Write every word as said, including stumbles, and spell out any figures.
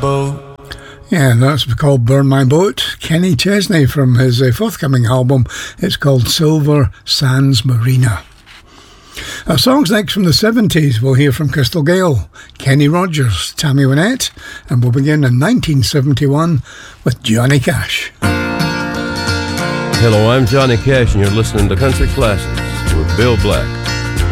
boat. Yeah, and that's called Burn My Boat. Kenny Chesney from his uh, forthcoming album. It's called Silver Sands Marina. Our songs next from the seventies. We'll hear from Crystal Gayle, Kenny Rogers, Tammy Wynette, and we'll begin in nineteen seventy-one with Johnny Cash. Hello, I'm Johnny Cash, and you're listening to Country Classics with Bill Black.